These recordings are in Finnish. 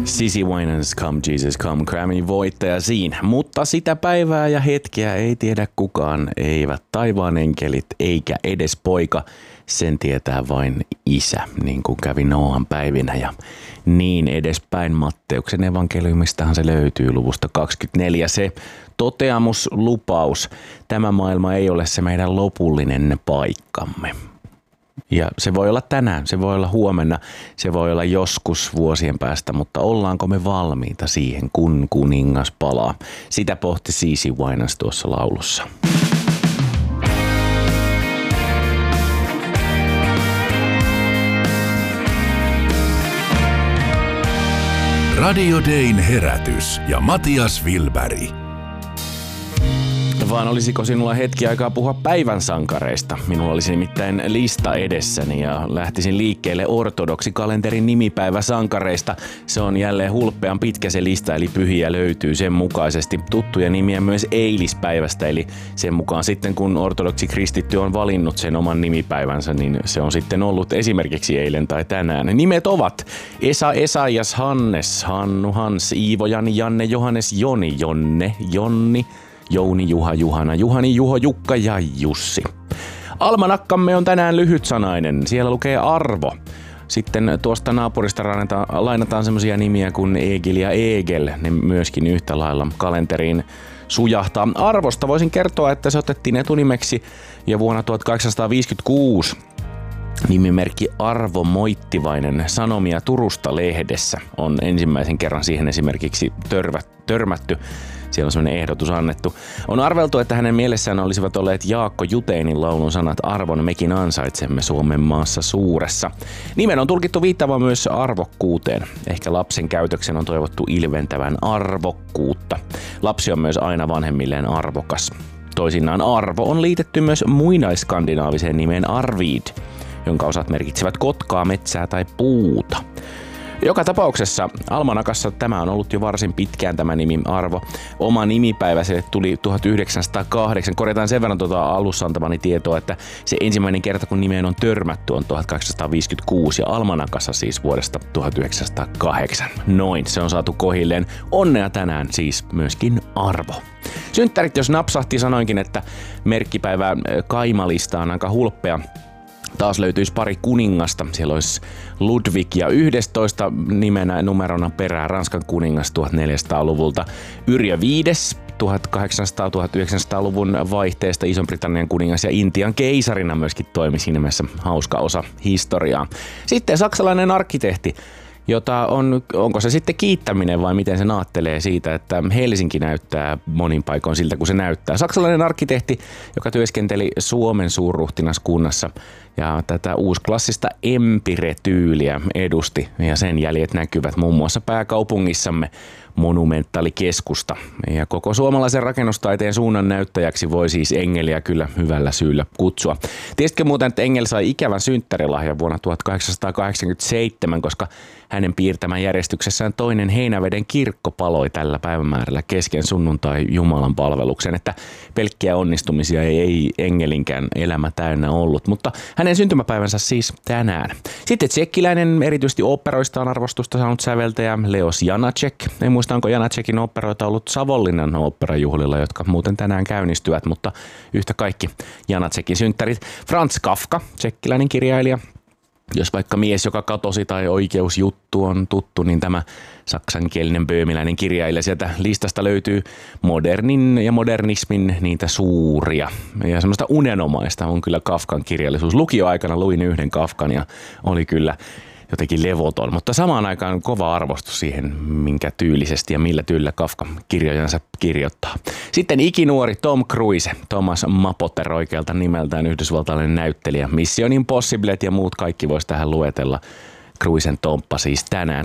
Sissy Winans Come Jesus Come Grammy voittaja siinä, mutta sitä päivää ja hetkeä ei tiedä kukaan, eivät taivaan enkelit eikä edes poika, sen tietää vain isä, niin kuin kävi Nooan päivinä ja niin edespäin. Matteuksen evankeliumistahan se löytyy luvusta 24, se toteamus, lupaus, tämä maailma ei ole se meidän lopullinen paikkamme. Ja se voi olla tänään, se voi olla huomenna, se voi olla joskus vuosien päästä, mutta ollaanko me valmiita siihen, kun kuningas palaa? Sitä pohti Sissy Winans tuossa laulussa. Radio Dayn herätys ja Matias Wilberg. Vaan olisiko sinulla hetki aikaa puhua päivän sankareista? Minulla olisi nimittäin lista edessäni ja lähtisin liikkeelle ortodoksikalenterin nimipäivä sankareista. Se on jälleen hulppean pitkä se lista, eli pyhiä löytyy sen mukaisesti. Tuttuja nimiä myös eilispäivästä, eli sen mukaan sitten kun ortodoksi kristitty on valinnut sen oman nimipäivänsä, niin se on sitten ollut esimerkiksi eilen tai tänään. Nimet ovat Esa, Esaias, Hannes, Hannu, Hans, Iivo, Jani, Janne, Johannes, Joni, Jonne, Jonni, Jouni, Juha, Juhana, Juhani, Juho, Jukka ja Jussi. Almanakkamme on tänään lyhytsanainen. Siellä lukee Arvo. Sitten tuosta naapurista lainataan semmoisia nimiä kuin Egil ja Egel. Ne myöskin yhtä lailla kalenteriin sujahtaa. Arvosta voisin kertoa, että se otettiin etunimeksi ja vuonna 1856 nimimerkki Arvo Moittivainen Sanomia Turusta lehdessä on ensimmäisen kerran siihen esimerkiksi törmätty. Siellä on sellainen ehdotus annettu. On arveltu, että hänen mielessään olisivat olleet Jaakko Juteinin laulun sanat Arvon mekin ansaitsemme Suomen maassa suuressa. Nimen on tulkittu viittaamaan myös arvokkuuteen. Ehkä lapsen käytöksen on toivottu ilventävän arvokkuutta. Lapsi on myös aina vanhemmilleen arvokas. Toisinaan arvo on liitetty myös muinaiskandinaaviseen nimeen Arvid, jonka osat merkitsevät kotkaa, metsää tai puuta. Joka tapauksessa almanakassa tämä on ollut jo varsin pitkään tämä nimi Arvo. Oma nimipäivä se tuli 1908. Korjataan sen verran alussa antamani tietoa, että se ensimmäinen kerta kun nimeen on törmätty on 1856 ja almanakassa siis vuodesta 1908. Noin, se on saatu kohilleen. Onnea tänään siis myöskin Arvo. Synttärit jos napsahti, sanoinkin, että merkkipäivä Kaimalista on aika hulppea. Taas löytyisi pari kuningasta. Siellä olisi Ludwig ja 11 nimenä numerona perään Ranskan kuningas 1400-luvulta. Yrjö V 1800-1900-luvun vaihteesta Ison-Britannian kuningas ja Intian keisarina myöskin toimi siinä mielessä hauska osa historiaa. Sitten saksalainen arkkitehti, jota onko se sitten kiittäminen vai miten se naattelee siitä, että Helsinki näyttää monin paikoin siltä kuin se näyttää. Saksalainen arkkitehti, joka työskenteli Suomen suurruhtinaskunnassa ja tätä uusklassista empire-tyyliä edusti ja sen jäljet näkyvät muun muassa pääkaupungissamme Monumentaalikeskusta. Ja koko suomalaisen rakennustaiteen suunnan näyttäjäksi voi siis Engeliä kyllä hyvällä syyllä kutsua. Tiesitkö muuten, että Engel sai ikävän synttärilahjan vuonna 1887, koska hänen piirtämän järjestyksessään toinen Heinäveden kirkko paloi tällä päivämäärällä kesken sunnuntai Jumalan palveluksen, että pelkkiä onnistumisia ei Engelinkään elämä täynnä ollut, mutta hänen syntymäpäivänsä siis tänään. Sitten tsekkiläinen erityisesti oopperoistaan arvostusta saanut säveltäjä Leos Janáček. En muista, onko Janáčekin oopperoita ollut Savonlinnan oopperajuhlilla, jotka muuten tänään käynnistyvät, mutta yhtä kaikki Janáčekin synttärit. Franz Kafka, tsekkiläinen kirjailija. Jos vaikka mies, joka katosi tai oikeusjuttu on tuttu, niin tämä saksankielinen böömiläinen kirjailija sieltä listasta löytyy modernin ja modernismin niitä suuria. Ja semmoista unenomaista on kyllä Kafkan kirjallisuus. Lukioaikana luin yhden Kafkan ja oli kyllä jotenkin levoton, mutta samaan aikaan kova arvostus siihen, minkä tyylisesti ja millä tyylillä Kafka kirjojansa kirjoittaa. Sitten ikinuori Tom Cruise, Thomas Mapoter oikealta nimeltään, yhdysvaltalainen näyttelijä. Mission Impossiblet ja muut kaikki voisi tähän luetella. Cruisen tomppa siis tänään.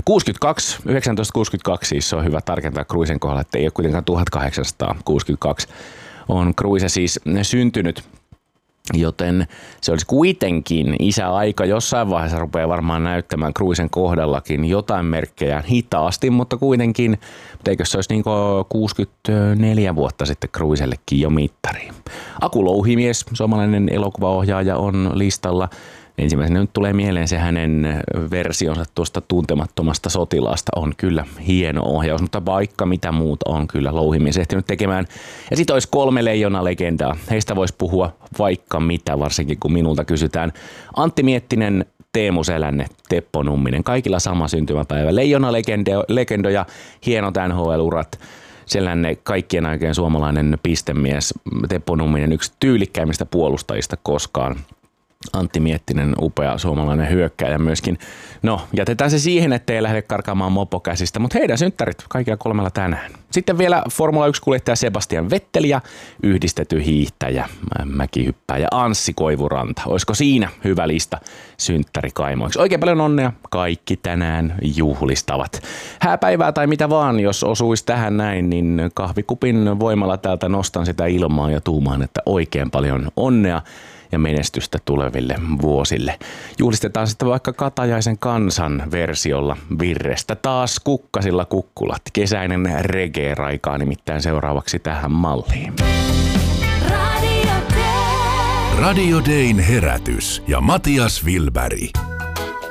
1962 siis se on hyvä tarkentaa Cruisen kohdalla, että ei ole kuitenkaan 1862 on Cruise siis syntynyt. Joten se olisi kuitenkin isäaika jossain vaiheessa rupeaa varmaan näyttämään Cruisen kohdallakin jotain merkkejä hitaasti, mutta kuitenkin, mutta eikö se olisi niin kuin 64 vuotta sitten Cruisellekin jo mittariin. Aku Louhimies, suomalainen elokuvaohjaaja, on listalla Ensimmäisenä nyt tulee mieleen se hänen versionsa tuosta Tuntemattomasta sotilaasta. On kyllä hieno ohjaus, mutta vaikka mitä muuta on kyllä louhimies ehtinyt tekemään. Ja sitten olisi 3 leijona-legendaa. Heistä voisi puhua vaikka mitä, varsinkin kun minulta kysytään. Antti Miettinen, Teemu Selänne, Teppo Numminen. Kaikilla sama syntymäpäivä. Leijona-legendoja, hienot NHL-urat. Selänne kaikkien aikojen suomalainen pistemies. Teppo Numminen yksi tyylikkäimmistä puolustajista koskaan. Antti Miettinen, upea suomalainen hyökkääjä myöskin. No, jätetään se siihen, ettei lähde karkaamaan mopo käsistä, mutta heidän synttärit kaikilla 3 tänään. Sitten vielä Formula 1-kuljettaja Sebastian Vettel ja yhdistetty hiihtäjä, mäkihyppääjä Anssi Koivuranta. Olisiko siinä hyvä lista synttärikaimoiksi? Oikein paljon onnea, kaikki tänään juhlistavat. Hääpäivää tai mitä vaan, jos osuisi tähän näin, niin kahvikupin voimalla täältä nostan sitä ilmaa ja tuumaan, että oikein paljon onnea ja menestystä tuleville vuosille. Juhlistetaan sitten vaikka Katajaisen kansan versiolla Virrestä. Taas kukkasilla kukkulat. Kesäinen reggae-raikaa nimittäin seuraavaksi tähän malliin. Radio Dayn herätys ja Matias Vilberg.